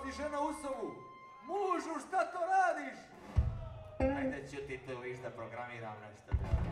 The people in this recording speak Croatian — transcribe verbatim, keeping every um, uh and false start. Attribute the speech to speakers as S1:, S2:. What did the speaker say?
S1: ti žena u sobu. Mužu, šta to radiš? Ajde ću ti tu viš da programiram nešto.